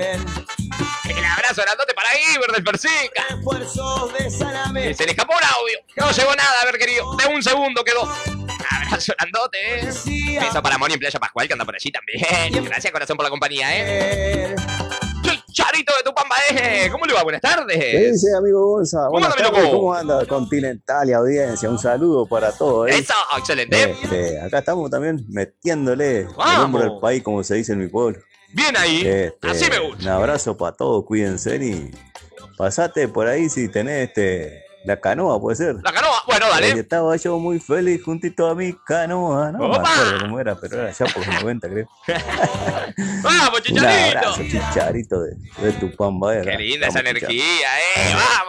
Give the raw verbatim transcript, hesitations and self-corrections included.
El abrazo grandote para Iber del Persica. Esfuerzos de salame. Se le escapó un audio. No llegó nada, a ver, querido. De un segundo quedó. Abrazo grandote. Beso para Moni en Playa Pascual, que anda por allí también. Gracias, corazón, por la compañía, ¿eh? Charito de Tupamba, ¿eh? ¿Cómo le va? Buenas tardes. ¿Qué dice, amigo Gonza? ¿Cómo Buenas anda, tardes. loco? ¿Cómo anda Continental y audiencia? Un saludo para todos. ¿eh? Eso, excelente. Este, acá estamos también metiéndole Vamos. el hombro al país, como se dice en mi pueblo. Bien ahí. Este, Así me gusta. Un abrazo para todos, cuídense y pasate por ahí si tenés este, la canoa, puede ser. La canoa. Bueno, Porque dale. estaba yo muy feliz juntito a mi canoa. No me ¡Opa! acuerdo cómo era, pero era ya por los noventa, creo. Vamos, Un Chicharito. abrazo, Chicharito de, de Tupamba. Qué linda esa energía, ¿eh? Vamos.